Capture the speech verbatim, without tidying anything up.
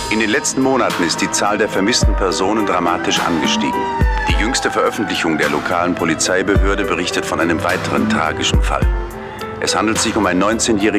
In den letzten Monaten ist die Zahl der vermissten Personen dramatisch angestiegen. Die jüngste Veröffentlichung der lokalen Polizeibehörde berichtet von einem weiteren tragischen Fall. Es handelt sich um ein neunzehnjähriges